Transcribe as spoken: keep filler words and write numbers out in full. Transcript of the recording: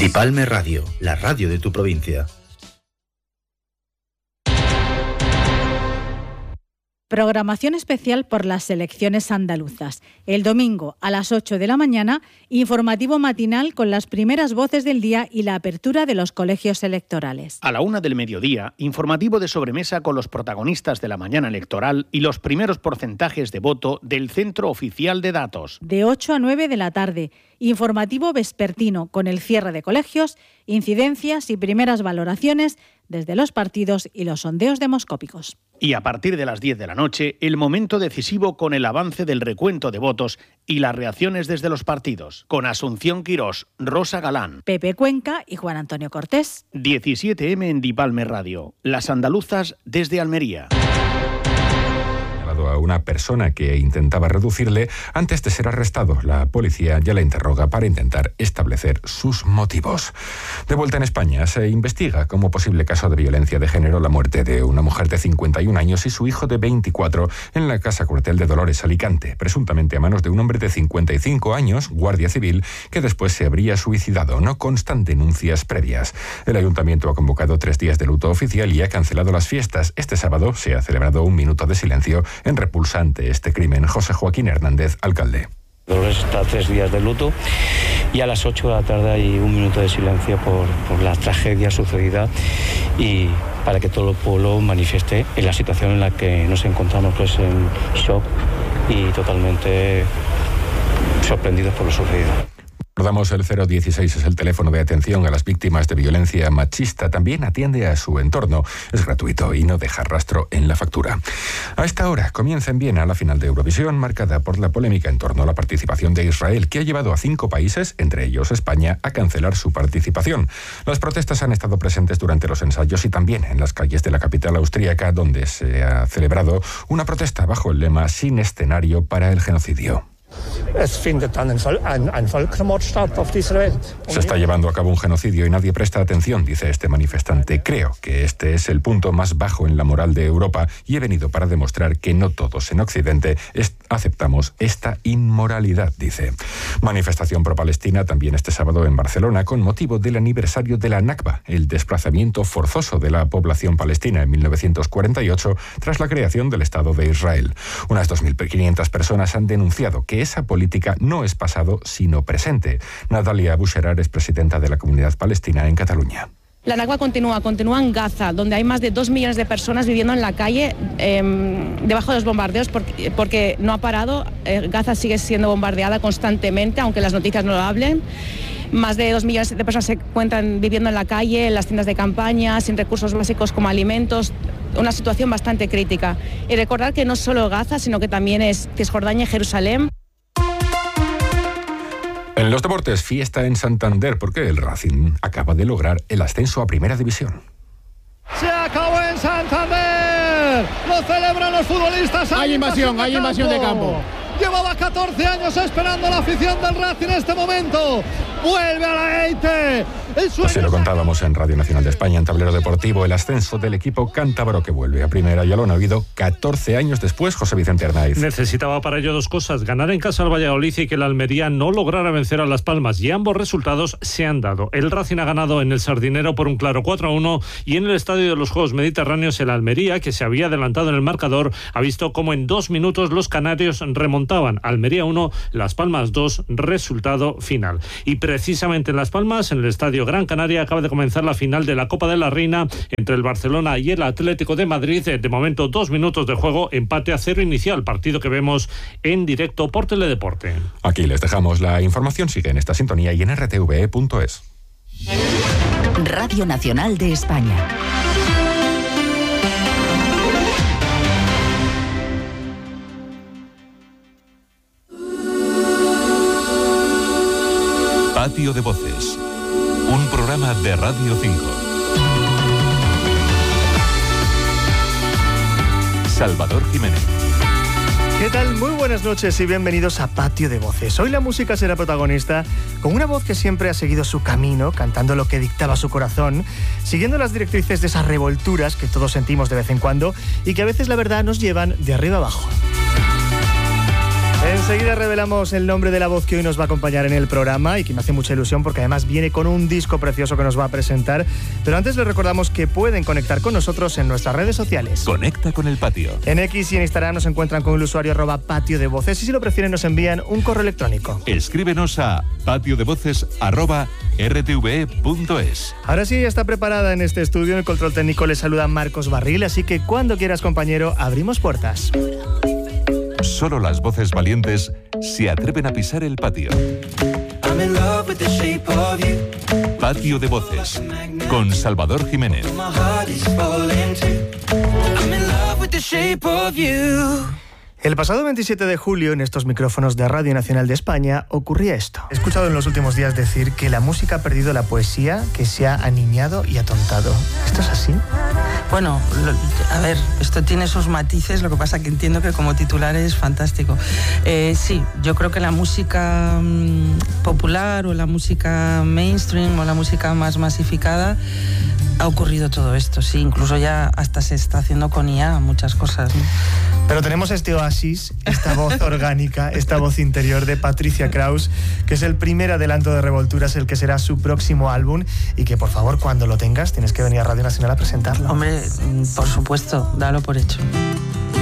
Dipalme Radio, la radio de tu provincia. Programación especial por las elecciones andaluzas. El domingo a las ocho de la mañana, informativo matinal con las primeras voces del día y la apertura de los colegios electorales. A la una del mediodía, informativo de sobremesa con los protagonistas de la mañana electoral y los primeros porcentajes de voto del Centro Oficial de Datos. De ocho a nueve de la tarde, informativo vespertino con el cierre de colegios, incidencias y primeras valoraciones desde los partidos y los sondeos demoscópicos. Y a partir de las diez de la noche, el momento decisivo con el avance del recuento de votos y las reacciones desde los partidos, con Asunción Quirós, Rosa Galán, Pepe Cuenca y Juan Antonio Cortés. diecisiete eme en Dipalme Radio, las andaluzas desde Almería. A una persona que intentaba reducirle antes de ser arrestado. La policía ya la interroga para intentar establecer sus motivos. De vuelta en España, se investiga como posible caso de violencia de género la muerte de una mujer de cincuenta y un años y su hijo de veinticuatro en la Casa Cuartel de Dolores, Alicante, presuntamente a manos de un hombre de cincuenta y cinco años, guardia civil, que después se habría suicidado. No constan denuncias previas. El ayuntamiento ha convocado tres días de luto oficial y ha cancelado las fiestas. Este sábado se ha celebrado un minuto de silencio en repulsante este crimen. José Joaquín Hernández, alcalde. Dolores está tres días de luto y a las ocho de la tarde hay un minuto de silencio por, por la tragedia sucedida y para que todo el pueblo manifieste en la situación en la que nos encontramos, pues en shock y totalmente sorprendidos por lo sucedido. Recordamos, el cero dieciséis es el teléfono de atención a las víctimas de violencia machista. También atiende a su entorno. Es gratuito y no deja rastro en la factura. A esta hora comienza en Viena la final de Eurovisión, marcada por la polémica en torno a la participación de Israel, que ha llevado a cinco países, entre ellos España, a cancelar su participación. Las protestas han estado presentes durante los ensayos y también en las calles de la capital austríaca, donde se ha celebrado una protesta bajo el lema "Sin escenario para el genocidio". Se está llevando a cabo un genocidio y nadie presta atención, dice este manifestante. Creo que este es el punto más bajo en la moral de Europa y he venido para demostrar que no todos en Occidente aceptamos esta inmoralidad, dice. Manifestación pro-palestina también este sábado en Barcelona con motivo del aniversario de la Nakba, el desplazamiento forzoso de la población palestina en mil novecientos cuarenta y ocho tras la creación del Estado de Israel. Unas dos mil quinientas personas han denunciado que esa política no es pasado, sino presente. Natalia Boucherar es presidenta de la Comunidad Palestina en Cataluña. La Nakba continúa, continúa en Gaza, donde hay más de dos millones de personas viviendo en la calle eh, debajo de los bombardeos porque, porque no ha parado. Eh, Gaza sigue siendo bombardeada constantemente, aunque las noticias no lo hablen. Más de dos millones de personas se encuentran viviendo en la calle, en las tiendas de campaña, sin recursos básicos como alimentos. Una situación bastante crítica. Y recordar que no solo Gaza, sino que también es Cisjordania y Jerusalén. En los deportes, fiesta en Santander, porque el Racing acaba de lograr el ascenso a Primera División. ¡Se acabó en Santander! ¡Lo celebran los futbolistas! Hay invasión, hay invasión de campo. Llevaba catorce años esperando la afición del Racing en este momento. ¡Vuelve a la Eite! Así lo contábamos en Radio Nacional de España, en Tablero Deportivo, el ascenso del equipo cántabro que vuelve a Primera. Ya lo han oído catorce años después, José Vicente Arnaiz. Necesitaba para ello dos cosas: ganar en casa al Valladolid y que el Almería no lograra vencer a Las Palmas, y ambos resultados se han dado. El Racing ha ganado en el Sardinero por un claro cuatro a uno y en el Estadio de los Juegos Mediterráneos el Almería, que se había adelantado en el marcador, ha visto cómo en dos minutos los canarios remontaban. Almería uno, Las Palmas dos, resultado final. Y precisamente en Las Palmas, en el Estadio Gran Canaria, acaba de comenzar la final de la Copa de la Reina entre el Barcelona y el Atlético de Madrid. De momento, dos minutos de juego, empate a cero inicial, partido que vemos en directo por Teledeporte. Aquí les dejamos la información, sigue en esta sintonía y en r t v e punto es. Radio Nacional de España. Patio de Voces, un programa de Radio cinco. Salvador Jiménez. ¿Qué tal? Muy buenas noches y bienvenidos a Patio de Voces. Hoy la música será protagonista con una voz que siempre ha seguido su camino, cantando lo que dictaba su corazón, siguiendo las directrices de esas revolturas que todos sentimos de vez en cuando y que a veces, la verdad, nos llevan de arriba abajo. Enseguida revelamos el nombre de la voz que hoy nos va a acompañar en el programa y que me hace mucha ilusión porque además viene con un disco precioso que nos va a presentar. Pero antes les recordamos que pueden conectar con nosotros en nuestras redes sociales. Conecta con el patio. En X y en Instagram nos encuentran con el usuario arroba patio de voces y si lo prefieren nos envían un correo electrónico. Escríbenos a patiodevoces arroba rtve punto es. Ahora sí, ya está preparada en este estudio. En el control técnico le saluda Marcos Barril, así que cuando quieras, compañero, abrimos puertas. Solo las voces valientes se atreven a pisar el patio. Patio de Voces, con Salvador Jiménez. El pasado veintisiete de julio, en estos micrófonos de Radio Nacional de España, ocurría esto. He escuchado en los últimos días decir que la música ha perdido la poesía, que se ha aniñado y atontado. ¿Esto es así? Bueno, lo, a ver, esto tiene sus matices, lo que pasa que entiendo que como titular es fantástico. Eh, sí, yo creo que la música mmm, popular o la música mainstream o la música más masificada ha ocurrido todo esto, sí, incluso ya hasta se está haciendo con I A muchas cosas, ¿no? Pero tenemos este oasis, esta voz orgánica, esta voz interior de Patricia Kraus, que es el primer adelanto de Revolturas, el que será su próximo álbum y que, por favor, cuando lo tengas, tienes que venir a Radio Nacional a presentarlo. Hombre, por supuesto, dalo por hecho.